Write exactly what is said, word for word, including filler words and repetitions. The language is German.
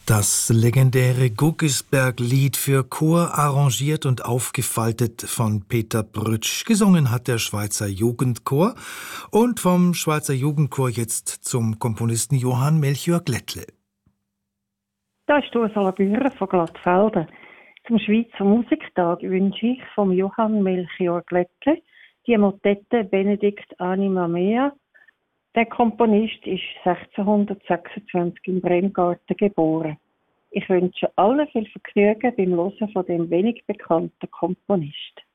Das legendäre Guggisberg-Lied für Chor, arrangiert und aufgefaltet von Peter Brütsch. Gesungen hat der Schweizer Jugendchor und vom Schweizer Jugendchor jetzt zum Komponisten Johann Melchior Glättle. Da ist Ursula Bührer von Glattfelden. Zum Schweizer Musiktag wünsche ich vom Johann Melchior Glättle die Motette Benedikt Anima Mea. Der Komponist ist sechzehnhundertsechsundzwanzig in Bremgarten geboren. Ich wünsche allen viel Vergnügen beim Hören von dem wenig bekannten Komponist.